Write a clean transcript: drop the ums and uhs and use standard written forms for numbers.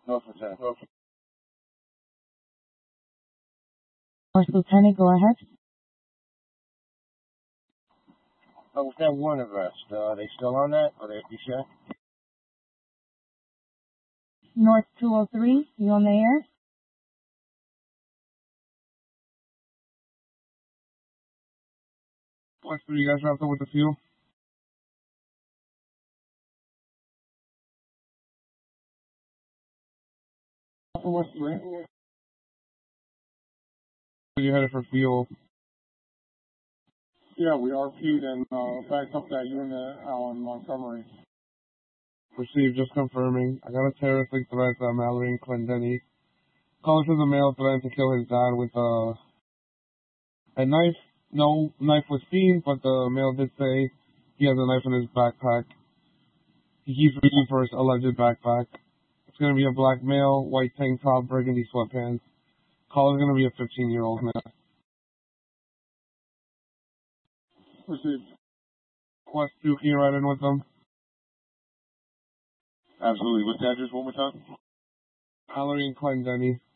North Lieutenant. North Lieutenant, go ahead. Oh, with that Warner vest, are they still on that? Or you sure? North 203, you on the air? What's you guys wrapped up with the fuel? You headed for fuel. Yeah, we RP'd and backed up that unit out in Montgomery. Received, just confirming. I got a terroristic threat at Mallory and Clendenny. Caller says a male threatened to kill his dad with a knife. No knife was seen, but the male did say he has a knife in his backpack. He keeps reaching for his alleged backpack. It's going to be a black male, white tank top, burgundy sweatpants. Caller's going to be a 15-year-old man. Received. Quest 2, can you ride in with them? Absolutely. What's the address one more time? Mallory and Clendenny.